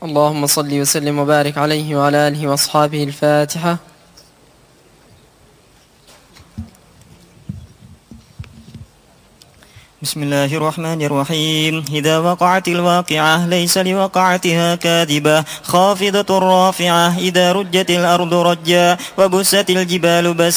اللهم صل وسلم وبارك عليه وعلى آله وأصحابه. الفاتحة. بسم الله الرحمن الرحيم. إذا وقعت الواقعة ليس لوقعتها كاذبة خافضة رافعة. إذا رجت الأرض رجا وبست الجبال بسا